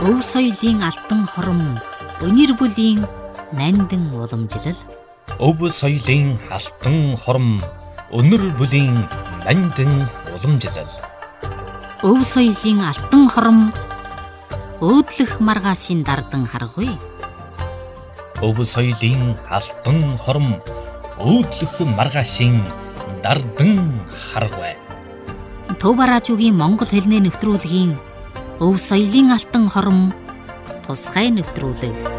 Өв соёлын алтан хором, өнөр бүлийн нандин уламжлал. Өв соёлын алтан хором, өнөр бүлийн нандин уламжлал. Өв соёлын алтан хором, өөдлөх маргаашийн дардан харгуй. Өв соёлын алтан хором, өөдлөх маргаашийн дардан харгуй. Төв бараажуугийн монгол хэлний нэвтрүүлгийн Өв соёлын алтан хором тусгай нэвтрүүлэг.